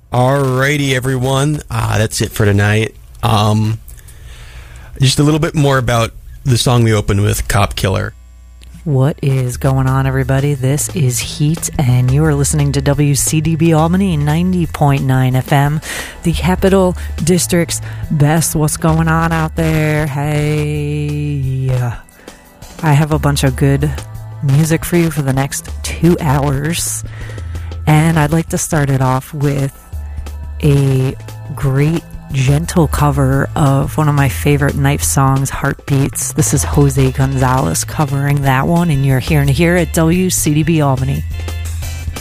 Alrighty, everyone. That's it for tonight. Just a little bit more about the song we opened with, Cop Killer. What is going on, everybody? This is Heat, and you are listening to WCDB Albany 90.9 FM, the Capital District's best. What's going on out there? Hey, I have a bunch of good music for you for the next 2 hours, and I'd like to start it off with a great gentle cover of one of my favorite Knife songs, Heartbeats. This is Jose Gonzalez covering that one, and you're hearing it here at WCDB Albany.